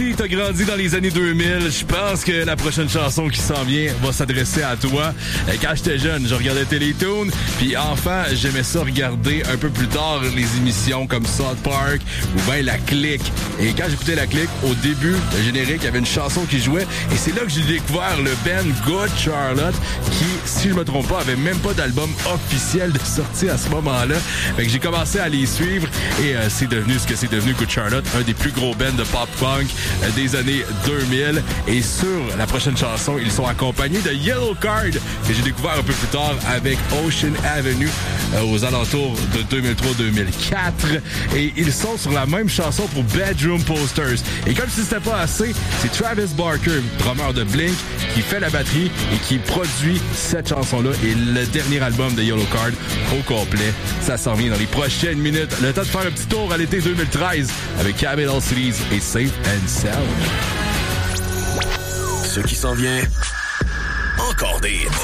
Si t'as grandi dans les années 2000, je pense que la prochaine chanson qui s'en vient va s'adresser à toi. Quand j'étais jeune, je regardais Télétoon, puis enfant, j'aimais ça regarder un peu plus tard les émissions comme South Park ou bien La Clique. Et quand j'écoutais La Clique, au début, le générique, il y avait une chanson qui jouait, et c'est là que j'ai découvert le band Good Charlotte, qui, si je me trompe pas, avait même pas d'album officiel de sortie à ce moment-là. Fait que j'ai commencé à les suivre, et c'est devenu ce que c'est devenu, Good Charlotte, un des plus gros bands de pop-punk des années 2000. Et sur la prochaine chanson, ils sont accompagnés de Yellow Card, que j'ai découvert un peu plus tard avec Ocean Avenue aux alentours de 2003-2004. Et ils sont sur la même chanson pour Bedroom Posters. Et comme si c'était pas assez, c'est Travis Barker, drummer de Blink, qui fait la batterie et qui produit cette chanson-là. Et le dernier album de Yellow Card au complet, ça s'en vient dans les prochaines minutes. Le temps de faire un petit tour à l'été 2013 avec Capital Cities et Safe and Sound. Ce qui s'en vient, encore des hits.